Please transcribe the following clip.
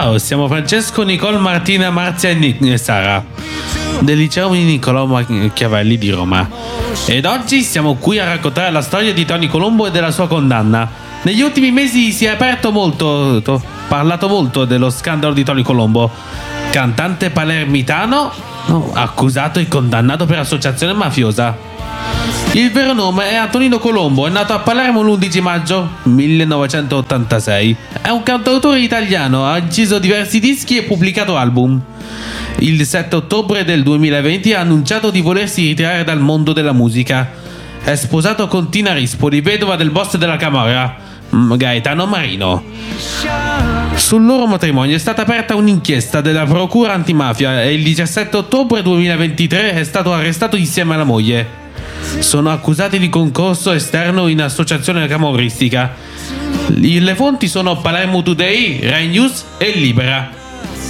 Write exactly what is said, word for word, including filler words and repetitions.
Ciao, siamo Francesco, Nicole, Martina, Marzia e, Nic- e Sara del liceo Niccolò Machiavelli di Roma. Ed oggi siamo qui a raccontare la storia di Tony Colombo e della sua condanna. Negli ultimi mesi si è aperto molto, to, parlato molto dello scandalo di Tony Colombo, cantante palermitano no, accusato e condannato per associazione mafiosa. Il vero nome è Antonino Colombo, è nato a Palermo l'undici maggio millenovecentottantasei. È un cantautore italiano, ha inciso diversi dischi e pubblicato album. Il sette ottobre del duemilaventi ha annunciato di volersi ritirare dal mondo della musica. È sposato con Tina Rispoli, vedova del boss della Camorra, Gaetano Marino. Sul loro matrimonio è stata aperta un'inchiesta della procura antimafia e il diciassette ottobre duemilaventitré è stato arrestato insieme alla moglie. Sono accusati di concorso esterno in associazione camorristica. Le fonti sono Palermo Today, Rai News e Libera.